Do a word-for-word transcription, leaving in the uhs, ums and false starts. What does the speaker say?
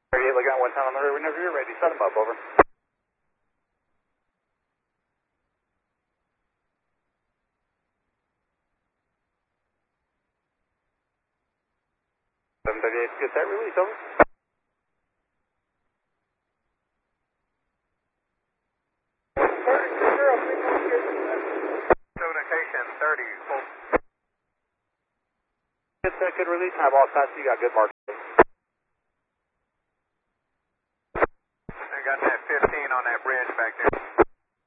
thirty-eight, looking at one time on the road. Whenever you're ready, set them up, over. seven thirty-eight, get that release, over. Communication thirty. Get that good release, have all sides, you got good mark.